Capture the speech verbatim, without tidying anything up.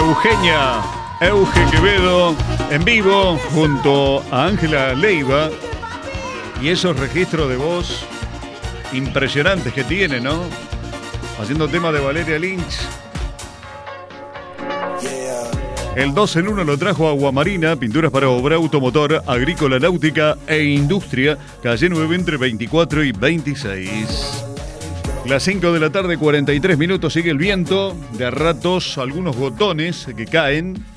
Eugenia Euge Quevedo en vivo junto a Ángela Leiva y esos registros de voz impresionantes que tiene, ¿no? Haciendo tema de Valeria Lynch. El dos en uno lo trajo Aguamarina, pinturas para obra, automotor, agrícola, náutica e industria, calle nueve entre veinticuatro y veintiséis. Las cinco de la tarde, cuarenta y tres minutos, sigue el viento, de a ratos algunos gotones que caen.